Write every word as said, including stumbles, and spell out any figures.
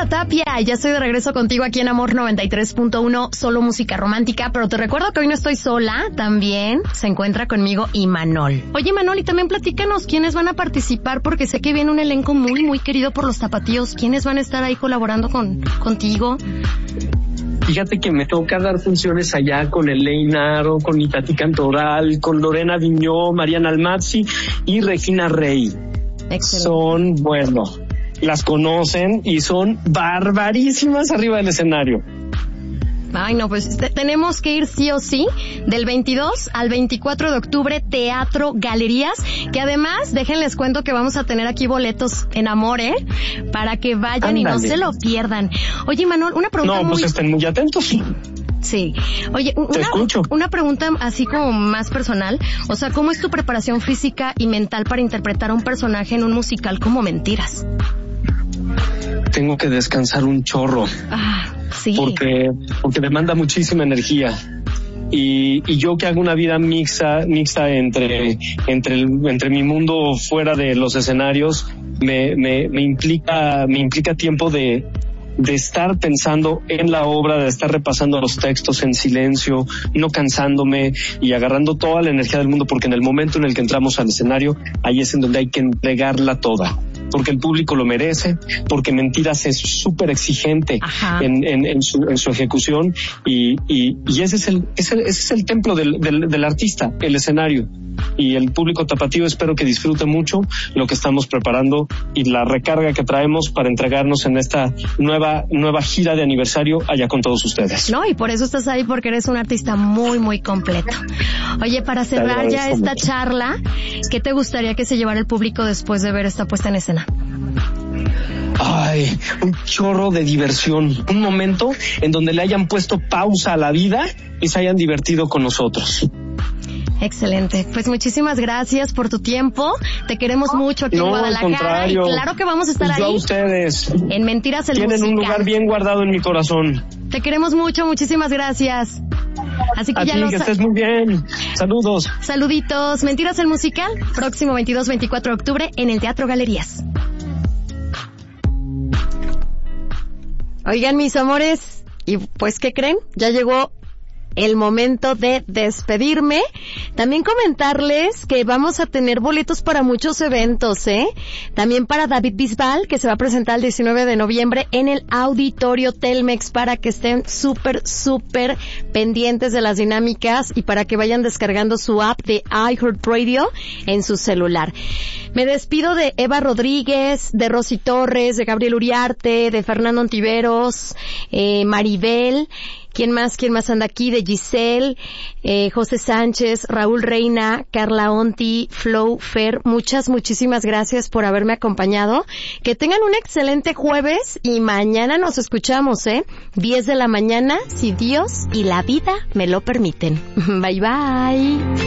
Alejandra Tapia, ya estoy de regreso contigo aquí en Amor noventa y tres punto uno, solo música romántica, pero te recuerdo que hoy no estoy sola, también se encuentra conmigo Imanol. Oye, Imanol, y también platícanos quiénes van a participar, porque sé que viene un elenco muy, muy querido por los tapatíos. ¿Quiénes van a estar ahí colaborando con contigo? Fíjate que me toca dar funciones allá con Elaine Aro, con Itatí Cantoral, con Lorena Viñó, Mariana Almazzi y Regina Rey. Excelente. Son, bueno, las conocen y son barbarísimas arriba del escenario. Ay, no, pues te- tenemos que ir sí o sí, del veintidós al veinticuatro de octubre, Teatro Galerías, que además, déjenles cuento que vamos a tener aquí boletos en Amor, ¿eh? Para que vayan. Ándale. Y no se lo pierdan. Oye, Manuel, una pregunta No, muy... pues estén muy atentos. Sí. Oye, Te una, escucho. una pregunta así como más personal. O sea, ¿cómo es tu preparación física y mental para interpretar a un personaje en un musical como Mentiras? Tengo que descansar un chorro. Ah, sí. Porque, porque demanda muchísima energía. Y, y yo que hago una vida mixta, mixta entre, entre el, entre mi mundo fuera de los escenarios, me, me, me implica, me implica tiempo de, de estar pensando en la obra, de estar repasando los textos en silencio, no cansándome y agarrando toda la energía del mundo, porque en el momento en el que entramos al escenario, ahí es en donde hay que entregarla toda. Porque el público lo merece, porque Mentiras es súper exigente en, en, en, su, en su ejecución y, y, y ese es el, ese, ese es el templo del, del, del artista, el escenario. Y el público tapatío espero que disfrute mucho lo que estamos preparando y la recarga que traemos para entregarnos en esta nueva, nueva gira de aniversario allá con todos ustedes. No, y por eso estás ahí, porque eres un artista muy, muy completo. Oye, para cerrar ya esta mucho. charla, ¿qué te gustaría que se llevara el público después de ver esta puesta en escena? Ay, un chorro de diversión, un momento en donde le hayan puesto pausa a la vida y se hayan divertido con nosotros. Excelente, pues muchísimas gracias por tu tiempo, te queremos mucho aquí no, en Guadalajara. Al contrario. Y claro que vamos a estar pues ahí. Yo a ustedes. En Mentiras el Tienen musical. un lugar bien guardado en mi corazón. Te queremos mucho, muchísimas gracias. Así que a ya ti, lo que sa- estés muy bien. Saludos. Saluditos. Mentiras el musical, próximo veintidós veinticuatro de octubre en el Teatro Galerías. Oigan, mis amores, y pues, ¿qué creen? Ya llegó el momento de despedirme. También comentarles que vamos a tener boletos para muchos eventos, ¿eh? También para David Bisbal, que se va a presentar el diecinueve de noviembre en el Auditorio Telmex, para que estén súper, súper pendientes de las dinámicas y para que vayan descargando su app de iHeartRadio en su celular. Me despido de Eva Rodríguez, de Rosy Torres, de Gabriel Uriarte, de Fernando Ontiveros, eh, Maribel. ¿Quién más? ¿Quién más anda aquí? De Giselle, eh, José Sánchez, Raúl Reina, Carla Onti, Flow, Fer. Muchas, muchísimas gracias por haberme acompañado. Que tengan un excelente jueves y mañana nos escuchamos, ¿eh? diez de la mañana, si Dios y la vida me lo permiten. Bye, bye.